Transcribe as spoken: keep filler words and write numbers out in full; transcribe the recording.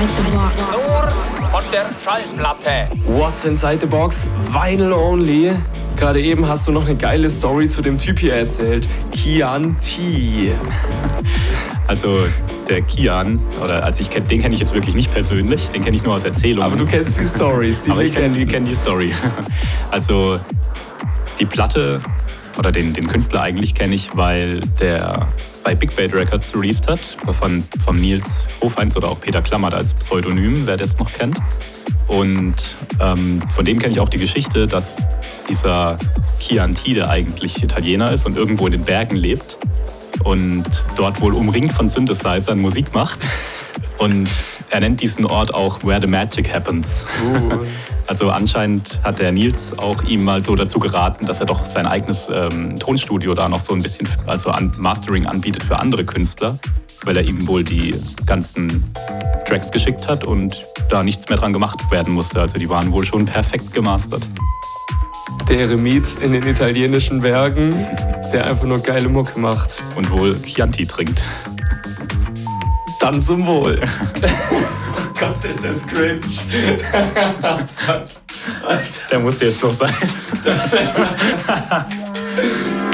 Nur von der Schallplatte. What's Inside the Box? Vinyl only. Gerade eben hast du noch eine geile Story zu dem Typ hier erzählt. Kian T. Also der Kian, oder also ich kenn, den kenne ich jetzt wirklich nicht persönlich, den kenne ich nur aus Erzählungen. Aber du kennst die Stories, die Aber wir ich kenne kennen. kenn die Story. Also die Platte oder den, den Künstler eigentlich kenne ich, weil der bei Big Bait Records released hat, von, von Nils Hofheinz oder auch Peter Klammert als Pseudonym, wer das noch kennt. Und ähm, von dem kenne ich auch die Geschichte, dass dieser Kian T, der eigentlich Italiener ist und irgendwo in den Bergen lebt und dort wohl umringt von Synthesizern Musik macht. Und er nennt diesen Ort auch Where the Magic Happens. Uh. Also anscheinend hat der Nils auch ihm mal so dazu geraten, dass er doch sein eigenes ähm, Tonstudio da noch so ein bisschen, also an Mastering anbietet für andere Künstler, weil er ihm wohl die ganzen Tracks geschickt hat und da nichts mehr dran gemacht werden musste. Also die waren wohl schon perfekt gemastert. Der Eremit in den italienischen Bergen, der einfach nur geile Mucke macht. Und wohl Chianti trinkt. Dann zum Wohl. Oh Gott, ist das cringe. Der musste jetzt noch sein.